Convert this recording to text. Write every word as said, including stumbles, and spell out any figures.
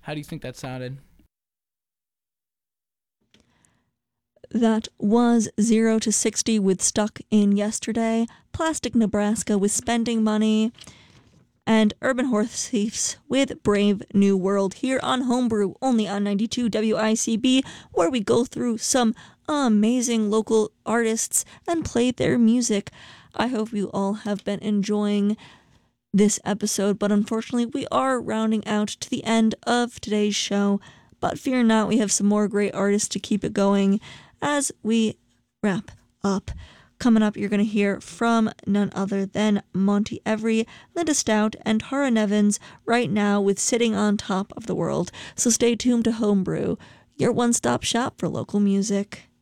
How do you think that sounded? That was zero to sixty with Stuck in Yesterday, Plastic Nebraska with Spending Money, and Urban Horse Thieves with Brave New World here on Homebrew, only on ninety-two W I C B, where we go through some amazing local artists and play their music. I hope you all have been enjoying this episode, but unfortunately we are rounding out to the end of today's show. But fear not, we have some more great artists to keep it going as we wrap up. Coming up, you're going to hear from none other than Monty Every, Linda Stout, and Tara Nevins right now with Sitting on Top of the World. So stay tuned to Homebrew, your one-stop shop for local music.